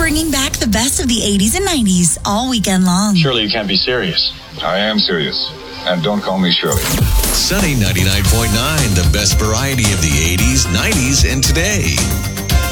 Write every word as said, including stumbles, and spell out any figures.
bringing back the best of the eighties and nineties all weekend long. Surely you can't be serious. I am serious. And don't call me Shirley. Sunny ninety-nine point nine, the best variety of the eighties, nineties, and today.